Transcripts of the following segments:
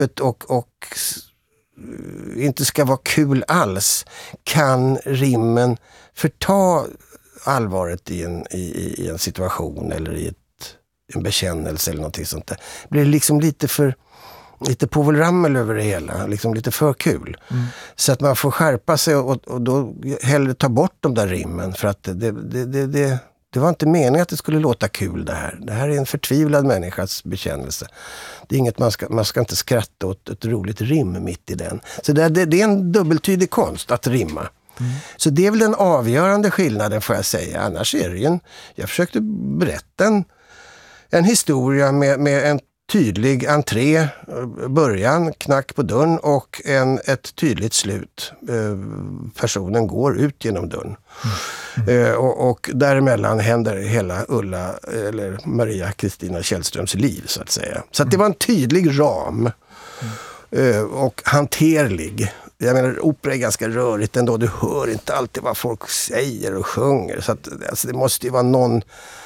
knepigt och inte ska vara kul alls, kan rimmen förta allvaret i en situation eller i en bekännelse eller någonting sånt där. Blir det liksom lite povelrammel över det hela, liksom lite för kul. Så att man får skärpa sig och då hellre ta bort de där rimmen, för att det var inte meningen att det skulle låta kul det här. Det här är en förtvivlad människas bekännelse. Det är inget man ska inte skratta åt ett roligt rim mitt i den. Så det är en dubbeltydig konst att rimma. Så det är väl den avgörande skillnaden, får jag säga. Annars är det ju jag försökte berätta en historia med en tydlig entré, början, knack på dörren och ett tydligt slut. Personen går ut genom dörren. Och däremellan händer hela Ulla eller Maria Kristina Källströms liv, så att säga. Så att det var en tydlig ram och hanterlig. Jag menar, opera är ganska rörigt ändå. Du hör inte alltid vad folk säger och sjunger. Så att, alltså, det måste ju vara någon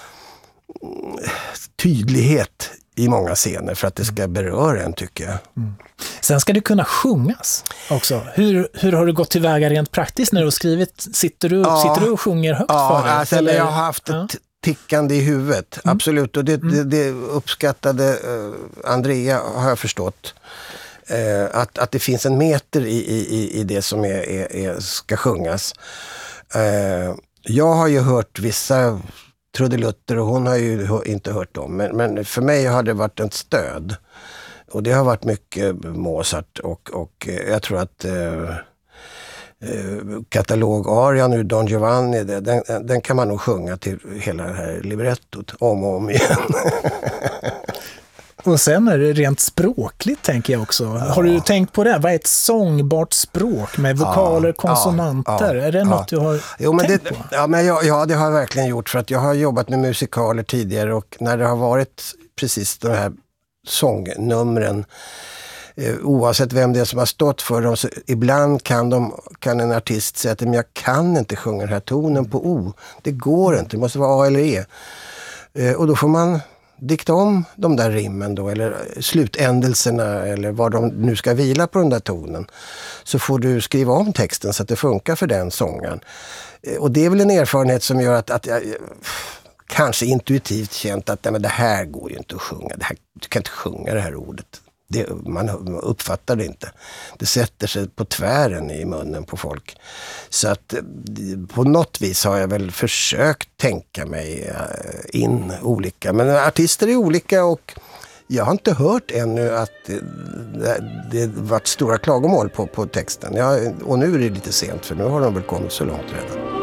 tydlighet i många scener för att det ska beröra en, tycker jag. Sen ska det kunna sjungas också. Hur har du gått tillväga rent praktiskt när du har skrivit? Sitter du och sjunger högt för dig? Alltså, jag har haft ett tickande i huvudet. Absolut. Och det uppskattade Andrea, har jag förstått. Att det finns en meter i det som ska sjungas. Jag har ju hört vissa trudelutter och hon har ju inte hört dem. Men för mig har det varit ett stöd. Och det har varit mycket Mozart och jag tror att katalogarian ur Don Giovanni, den kan man nog sjunga till hela det här librettot om och om igen. Och sen är det rent språkligt, tänker jag också. Har du tänkt på det? Vad är ett sångbart språk med vokaler, konsonanter? Är det något du har tänkt på? Ja, det har jag verkligen gjort, för att jag har jobbat med musikaler tidigare, och när det har varit precis de här sångnumren, oavsett vem det är som har stått för dem, så ibland kan en artist säga att jag kan inte sjunga den här tonen på O. Det går inte, det måste vara A eller E. Och då får man dikta om de där rimmen då, eller slutändelserna, eller vad de nu ska vila på den där tonen. Så får du skriva om texten så att det funkar för den sången. Och det är väl en erfarenhet som gör att jag kanske intuitivt känt att men det här går ju inte att sjunga. Du kan inte sjunga det här ordet. Man uppfattar det inte. Det sätter sig på tvären i munnen på folk. Så att på något vis har jag väl försökt tänka mig in olika. Men artister är olika, och jag har inte hört ännu att det varit stora klagomål på texten. Och nu är det lite sent, för nu har de väl kommit så långt redan.